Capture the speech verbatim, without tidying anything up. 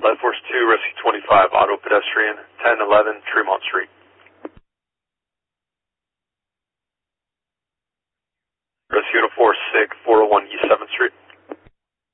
Life Force two, Rescue twenty-five, auto pedestrian, ten eleven Tremont Street. Rescue four six, four oh one East seventh Street.